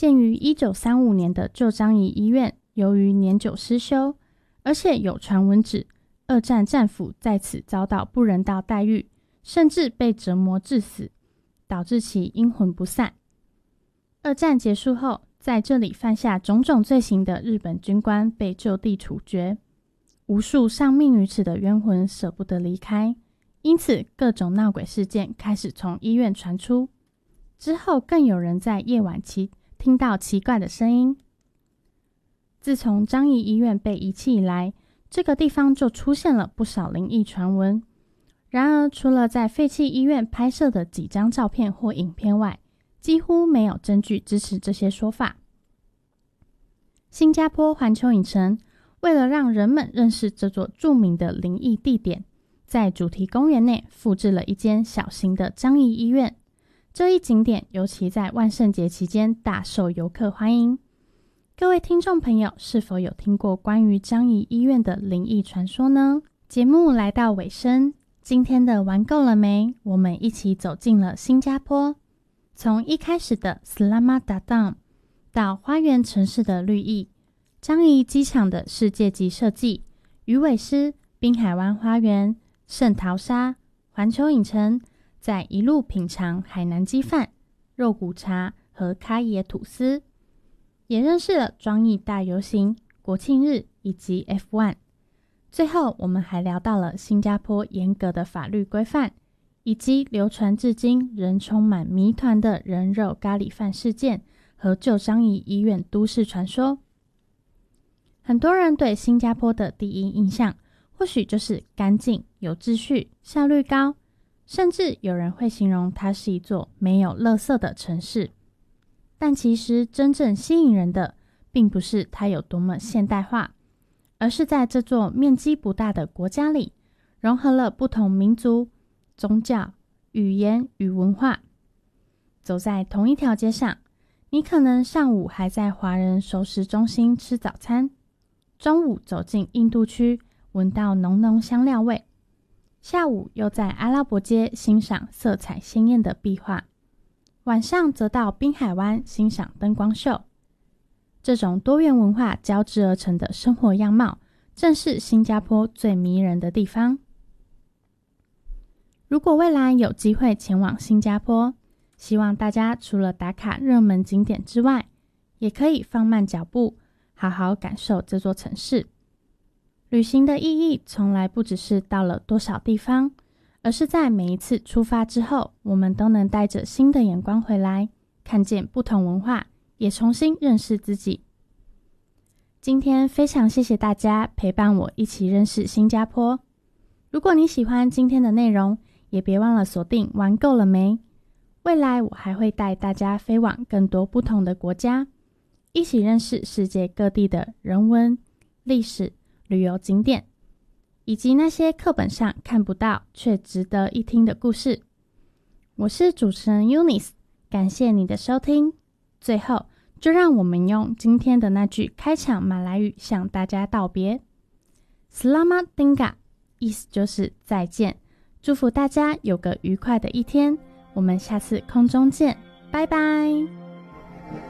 建于1935年的旧樟宜医院，由于年久失修，而且有传闻指二战战俘在此遭到不人道待遇，甚至被折磨致死，导致其阴魂不散。二战结束后，在这里犯下种种罪行的日本军官被就地处决，无数丧命于此的冤魂舍不得离开，因此各种闹鬼事件开始从医院传出。之后更有人在夜晚听到奇怪的声音。自从樟宜医院被遗弃以来，这个地方就出现了不少灵异传闻。然而除了在废弃医院拍摄的几张照片或影片外，几乎没有证据支持这些说法。新加坡环球影城为了让人们认识这座著名的灵异地点，在主题公园内复制了一间小型的樟宜医院。这一景点尤其在万圣节期间大受游客欢迎。各位听众朋友是否有听过关于樟宜医院的灵异传说呢？节目来到尾声，今天的玩够了没？我们一起走进了新加坡，从一开始的 Selamat Datang 到花园城市的绿意，樟宜机场的世界级设计，鱼尾狮、滨海湾花园、圣淘沙、环球影城，再一路品尝海南鸡饭、肉骨茶和咖椰吐司，也认识了樟宜大游行、国庆日以及 F1。 最后我们还聊到了新加坡严格的法律规范，以及流传至今仍充满谜团的人肉咖喱饭事件和旧樟宜医院都市传说。很多人对新加坡的第一印象或许就是干净、有秩序、效率高，甚至有人会形容它是一座没有垃圾的城市。但其实真正吸引人的并不是它有多么现代化，而是在这座面积不大的国家里，融合了不同民族、宗教、语言与文化。走在同一条街上，你可能上午还在华人熟食中心吃早餐，中午走进印度区闻到浓浓香料味，下午又在阿拉伯街欣赏色彩鲜艳的壁画，晚上则到滨海湾欣赏灯光秀。这种多元文化交织而成的生活样貌，正是新加坡最迷人的地方。如果未来有机会前往新加坡，希望大家除了打卡热门景点之外，也可以放慢脚步，好好感受这座城市。旅行的意义从来不只是到了多少地方，而是在每一次出发之后，我们都能带着新的眼光回来，看见不同文化，也重新认识自己。今天非常谢谢大家陪伴我一起认识新加坡。如果你喜欢今天的内容，也别忘了锁定玩够了没？未来我还会带大家飞往更多不同的国家，一起认识世界各地的人文、历史、旅游景点，以及那些课本上看不到却值得一听的故事。我是主持人 Eunice， 感谢你的收听。最后，就让我们用今天的那句开场马来语向大家道别。 Selamat tinggal， 意思就是再见，祝福大家有个愉快的一天。我们下次空中见，拜拜。